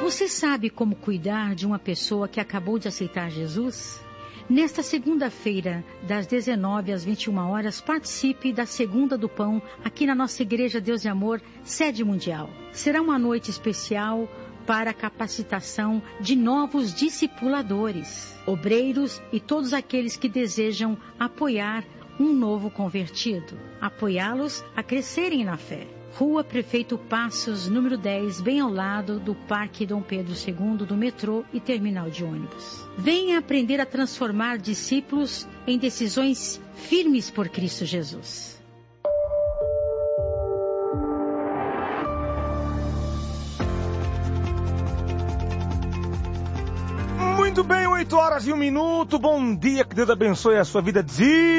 Você sabe como cuidar de uma pessoa que acabou de aceitar Jesus? Nesta segunda-feira, das 19 às 21 horas, participe da Segunda do Pão aqui na nossa Igreja Deus e Amor, sede mundial. Será uma noite especial para a capacitação de novos discipuladores, obreiros e todos aqueles que desejam apoiar um novo convertido, apoiá-los a crescerem na fé. Rua Prefeito Passos, número 10, bem ao lado do Parque Dom Pedro II, do metrô e terminal de ônibus. Venha aprender a transformar discípulos em decisões firmes por Cristo Jesus. Muito bem, 8 horas e 1 minuto. Bom dia, que Deus abençoe a sua vida.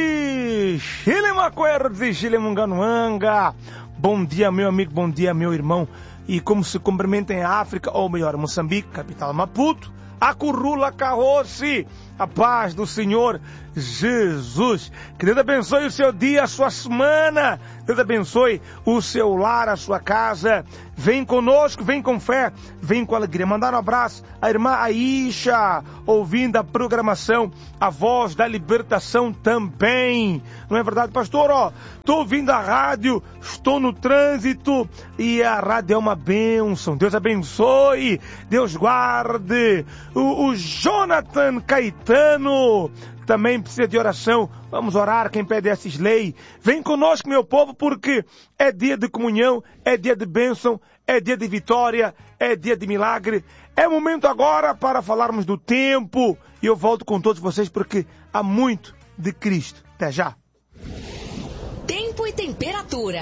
Bom dia, meu amigo, bom dia, meu irmão. E como se cumprimenta em África, ou melhor, Moçambique, capital Maputo, a Currula Carroce, a paz do Senhor Jesus. Que Deus abençoe o seu dia, a sua semana. Deus abençoe o seu lar, a sua casa. Vem conosco, vem com fé, vem com alegria. Mandar um abraço à irmã Aisha, ouvindo a programação A Voz da Libertação também. Não é verdade, pastor? Estou ouvindo a rádio, estou no trânsito e a rádio é uma bênção. Deus abençoe, Deus guarde. O Jonathan Caetano também precisa de oração. Vamos orar, quem pede essa lei. Vem conosco, meu povo, porque é dia de comunhão, é dia de bênção, é dia de vitória, é dia de milagre. É momento agora para falarmos do tempo. E eu volto com todos vocês porque há muito de Cristo. Até já. Tempo e temperatura.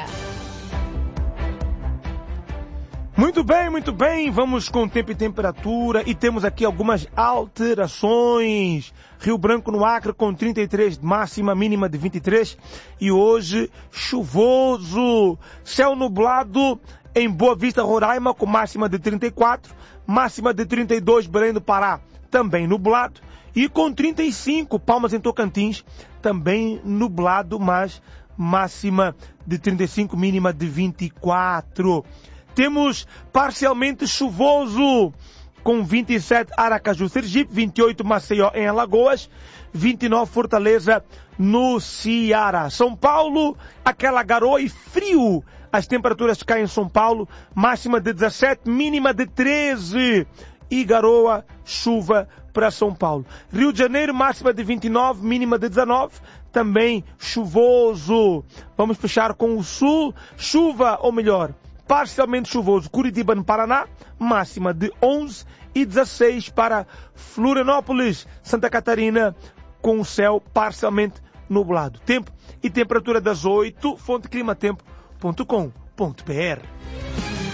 Muito bem, vamos com tempo e temperatura e temos aqui algumas alterações. Rio Branco no Acre com 33 de máxima, mínima de 23 e hoje chuvoso. Céu nublado em Boa Vista, Roraima com máxima de 34, máxima de 32 Belém do Pará, também nublado e com 35 Palmas em Tocantins, também nublado, mas máxima de 35, mínima de 24. Temos parcialmente chuvoso, com 27 Aracaju, Sergipe, 28 Maceió em Alagoas, 29 Fortaleza no Ceará. São Paulo, aquela garoa e frio. As temperaturas caem em São Paulo, máxima de 17, mínima de 13. E garoa, chuva para São Paulo. Rio de Janeiro, máxima de 29, mínima de 19. Também chuvoso. Vamos fechar com o sul, chuva, ou melhor, parcialmente chuvoso, Curitiba, no Paraná, máxima de 11 e 16 para Florianópolis, Santa Catarina, com o céu parcialmente nublado. Tempo e temperatura das 8, fonteclimatempo.com.br.